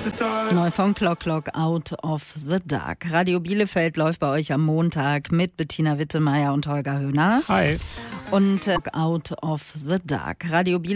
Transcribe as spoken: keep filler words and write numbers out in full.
Neu von Clock Clock, Out of the Dark. Radio Bielefeld läuft bei euch am Montag mit Bettina Wittemeyer und Holger Höhner. Hi. Und äh, Out of the Dark. Radio Bielefeld